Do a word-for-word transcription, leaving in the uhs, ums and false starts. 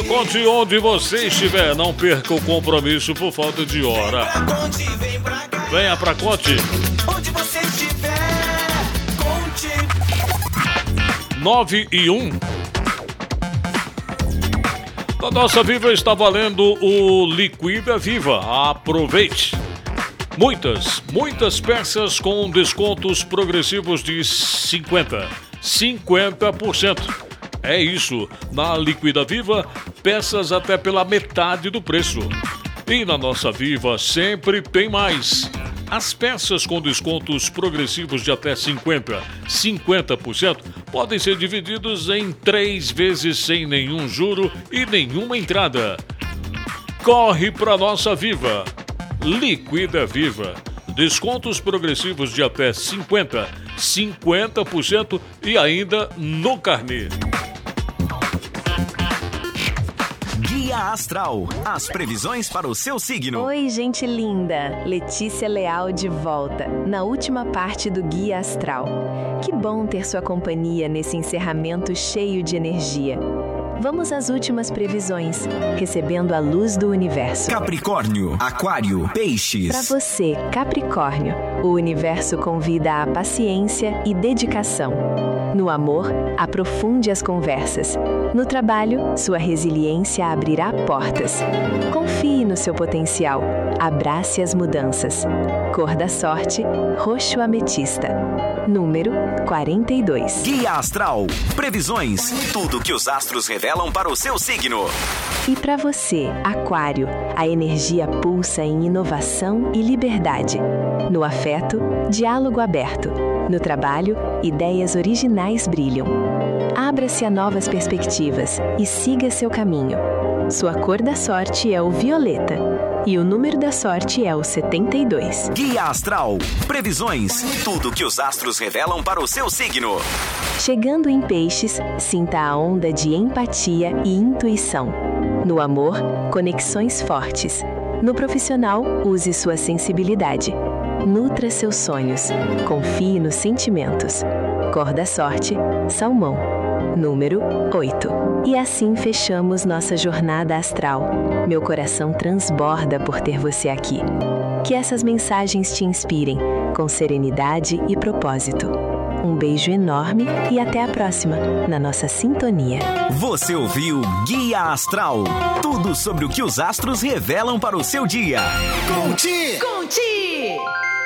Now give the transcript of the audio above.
Conte onde você estiver, não perca o compromisso por falta de hora. Venha pra Conte. Onde você estiver, Conte. nove e um. Na Nossa Viva está valendo o Liquida Viva. Aproveite! Muitas, muitas peças com descontos progressivos de cinquenta por cento. É isso, na Liquida Viva, peças até pela metade do preço. E na Nossa Viva sempre tem mais. As peças com descontos progressivos de até cinquenta por cento podem ser divididos em três vezes sem nenhum juro e nenhuma entrada. Corre para Nossa Viva. Liquida Viva. Descontos progressivos de até cinquenta por cento e ainda no carnê. Guia Astral. As previsões para o seu signo. Oi, gente linda. Letícia Leal de volta, na última parte do Guia Astral. Que bom ter sua companhia nesse encerramento cheio de energia. Vamos às últimas previsões, recebendo a luz do universo. Capricórnio, Aquário, Peixes. Para você, Capricórnio, o universo convida à paciência e dedicação. No amor, aprofunde as conversas. No trabalho, sua resiliência abrirá portas. Confie no seu potencial. Abrace as mudanças. Cor da sorte, roxo ametista. Número quarenta e dois. Guia Astral. Previsões. Tudo que os astros revelam para o seu signo. E para você, Aquário, a energia pulsa em inovação e liberdade. No afeto, diálogo aberto. No trabalho, ideias originais brilham. Abra-se a novas perspectivas e siga seu caminho. Sua cor da sorte é o violeta e o número da sorte é o setenta e dois. Guia Astral. Previsões. Tudo que os astros revelam para o seu signo. Chegando em Peixes, sinta a onda de empatia e intuição. No amor, conexões fortes. No profissional, use sua sensibilidade. Nutra seus sonhos. Confie nos sentimentos. Cor da sorte, salmão. Número oito. E assim fechamos nossa jornada astral. Meu coração transborda por ter você aqui. Que essas mensagens te inspirem, com serenidade e propósito. Um beijo enorme e até a próxima, na nossa sintonia. Você ouviu Guia Astral. Tudo sobre o que os astros revelam para o seu dia. Conte! Conte!